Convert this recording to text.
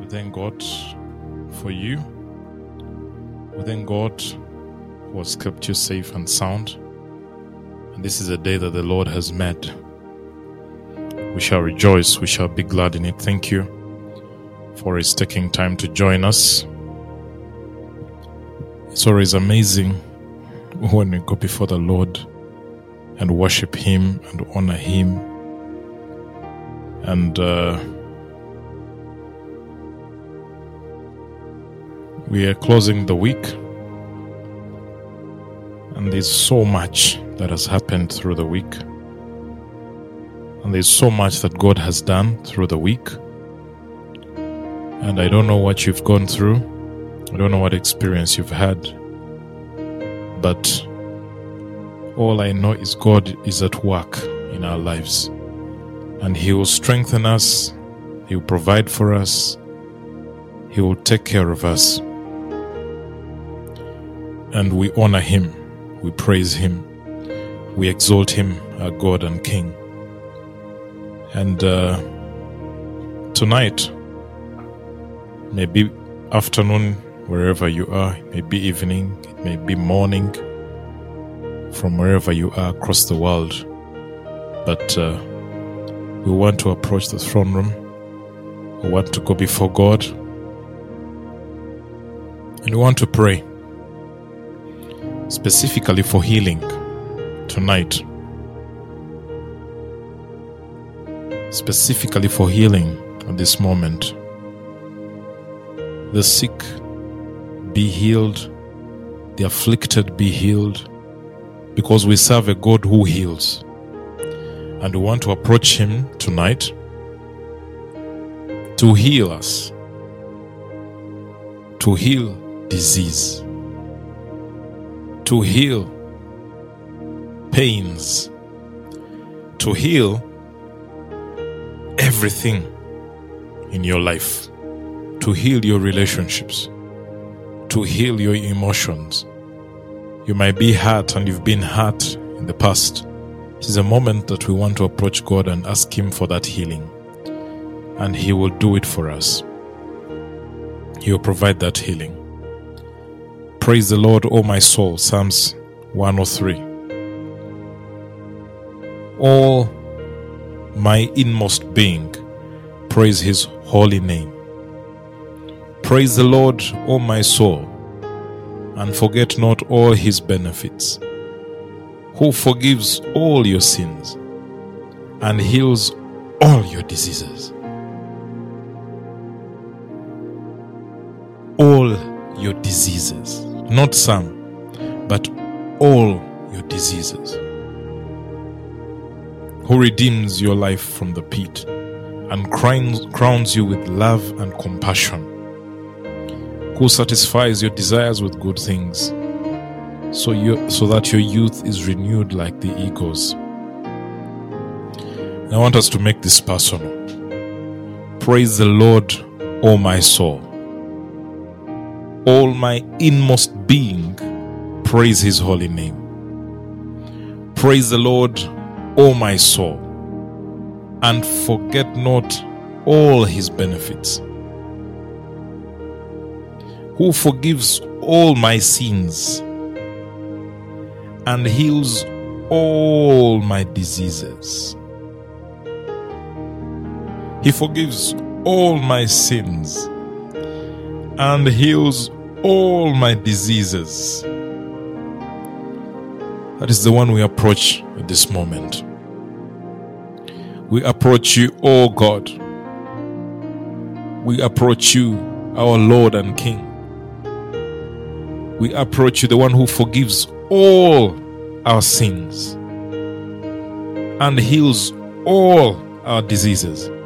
We thank God for you. We thank God who has kept you safe and sound. And this is a day that the Lord has made. We shall rejoice. We shall be glad in it. Thank you for His taking time to join us. It's always amazing when we go before the Lord and worship Him and honor Him. And we are closing the week, and there's so much that has happened through the week, and there's so much that God has done through the week. And I don't know what you've gone through, I don't know what experience you've had, but all I know is God is at work in our lives, and He will strengthen us, He will provide for us, He will take care of us. And we honor Him, we praise Him, we exalt Him, our God and King. And tonight, maybe afternoon, wherever you are, it may be evening, it may be morning, from wherever you are across the world. But we want to approach the throne room, we want to go before God, and we want to pray. Specifically for healing tonight. Specifically for healing at this moment. The sick be healed, the afflicted be healed, because we serve a God who heals. And we want to approach Him tonight to heal us, to heal disease, to heal pains, to heal everything in your life, to heal your relationships, to heal your emotions. You might be hurt and you've been hurt in the past. This is a moment that we want to approach God and ask Him for that healing. And He will do it for us. He will provide that healing. Praise the Lord, O my soul. Psalms 103. All my inmost being, praise His holy name. Praise the Lord, O my soul, and forget not all His benefits, who forgives all your sins and heals all your diseases. All your diseases. Not some, but all your diseases. Who redeems your life from the pit and crowns you with love and compassion. Who satisfies your desires with good things, so that your youth is renewed like the eagles. I want us to make this personal. Praise the Lord, O my soul. All my inmost being, praise His holy name. Praise the Lord, O my soul, and forget not all His benefits. Who forgives all my sins and heals all my diseases. He forgives all my sins and heals all my diseases. That is the one we approach at this moment. We approach You, O God. We approach You, our Lord and King. We approach You, the one who forgives all our sins and heals all our diseases.